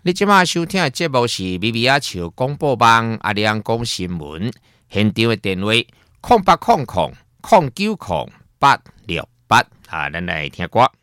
你即马收听的节目是米米亚笑广播网阿亮讲新闻，现场的电话0800090868咱来听歌。